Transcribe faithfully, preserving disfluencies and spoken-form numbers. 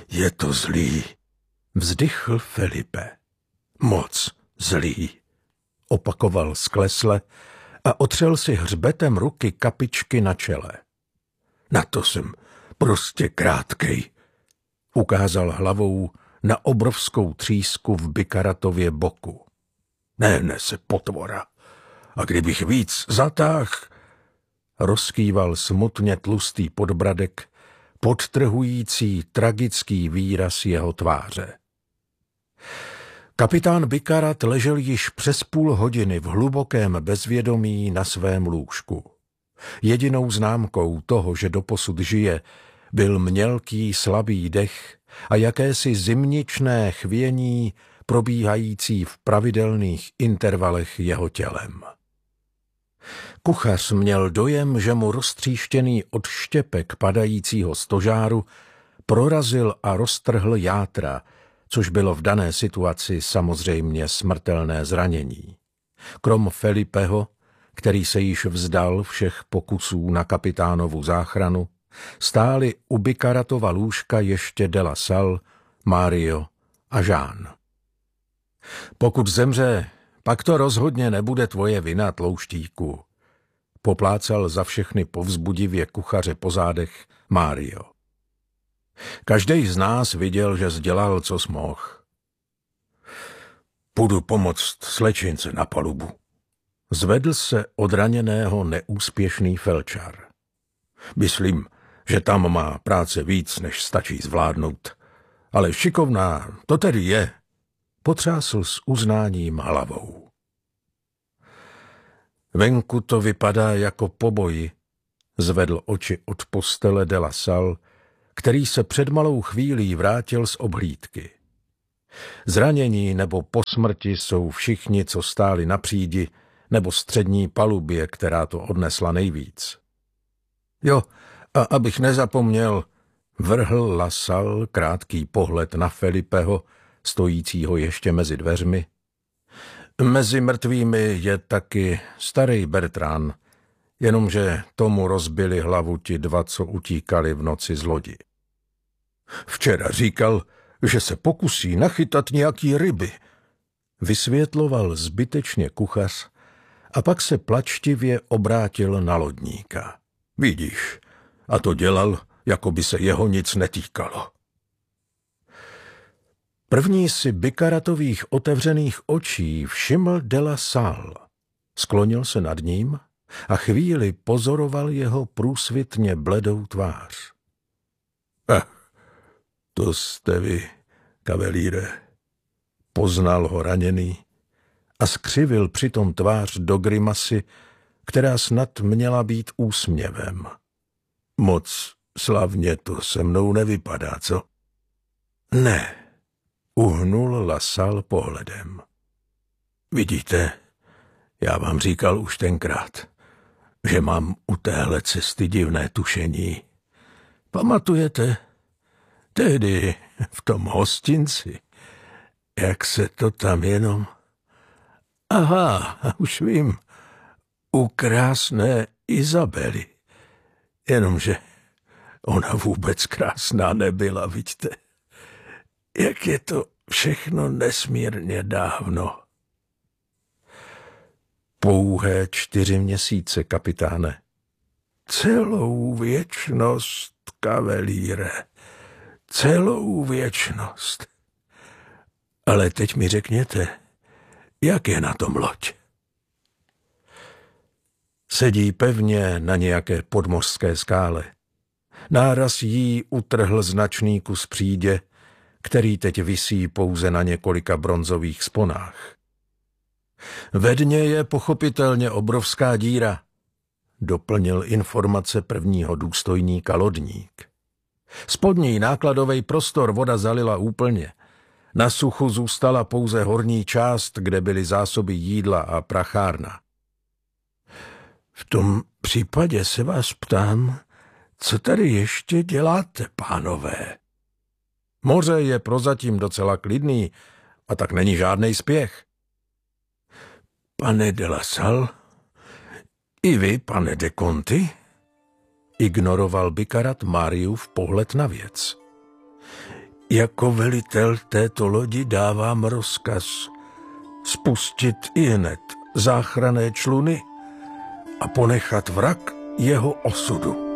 Je to zlý, vzdychl Felipe. Moc zlý, opakoval sklesle a otřel si hřbetem ruky kapičky na čele. Na to jsem prostě krátkej, ukázal hlavou na obrovskou třísku v Bikaratově boku. Nehne se potvora. A kdybych víc zatáh, rozkýval smutně tlustý podbradek, podtrhující tragický výraz jeho tváře. Kapitán Bikarat ležel již přes půl hodiny v hlubokém bezvědomí na svém lůžku. Jedinou známkou toho, že doposud žije, byl mělký slabý dech a jakési zimničné chvění probíhající v pravidelných intervalech jeho tělem. Kuchař měl dojem, že mu roztříštěný odštěpek padajícího stožáru prorazil a roztrhl játra, což bylo v dané situaci samozřejmě smrtelné zranění. Krom Felipeho, který se již vzdal všech pokusů na kapitánovu záchranu, stáli u Bikaratova lůžka ještě de la Salle, Mario a Jean. Pokud zemře, pak to rozhodně nebude tvoje vina, tlouštíku, poplácal za všechny povzbudivě kuchaře po zádech Mario. Každej z nás viděl, že sdělal, co smohl. Půjdu pomoct slečince na palubu. Zvedl se od raněného neúspěšný felčar. Myslím, že tam má práce víc, než stačí zvládnout. Ale šikovná to tedy je. Potřásl s uznáním hlavou. Venku to vypadá jako po boji, zvedl oči od postele de la Salle, který se před malou chvílí vrátil z obhlídky. Zranění nebo po smrti jsou všichni, co stáli na přídi, nebo střední palubě, která to odnesla nejvíc. Jo, a abych nezapomněl, vrhl La Salle krátký pohled na Felipeho, stojícího ještě mezi dveřmi. Mezi mrtvými je taky starý Bertrand, jenomže tomu rozbili hlavu ti dva, co utíkali v noci z lodi. Včera říkal, že se pokusí nachytat nějaký ryby, vysvětloval zbytečně kuchař a pak se plačtivě obrátil na lodníka. Vidíš, a to dělal, jako by se jeho nic netýkalo. První si Bikaratových otevřených očí všiml de la Salle. Sklonil se nad ním a chvíli pozoroval jeho průsvitně bledou tvář. Eh, to jste vy, kavelíre, poznal ho raněný a skřivil přitom tvář do grimasy, která snad měla být úsměvem. Moc slavně to se mnou nevypadá, co? Ne, uhnul La Salle pohledem. Vidíte, já vám říkal už tenkrát, že mám u téhle cesty divné tušení. Pamatujete? Tehdy v tom hostinci, jak se to tam jenom... Aha, už vím, u krásné Izabely. Jenomže ona vůbec krásná nebyla, vidíte. Jak je to všechno nesmírně dávno. Pouhé čtyři měsíce, kapitáne. Celou věčnost, kavelíre. Celou věčnost. Ale teď mi řekněte, jak je na tom loď? Sedí pevně na nějaké podmořské skále. Náraz jí utrhl značný kus přídě, který teď visí pouze na několika bronzových sponách. Ve dně je pochopitelně obrovská díra, doplnil informace prvního důstojníka lodník. Spodní nákladový prostor voda zalila úplně. Na suchu zůstala pouze horní část, kde byly zásoby jídla a prachárna. V tom případě se vás ptám, co tady ještě děláte, pánové? Moře je prozatím docela klidný a tak není žádnej spěch. Pane de la Salle, i vy, pane de Conti? Ignoroval Bikarat Mariův pohled na věc. Jako velitel této lodi dávám rozkaz spustit ihned záchranné čluny a ponechat vrak jeho osudu.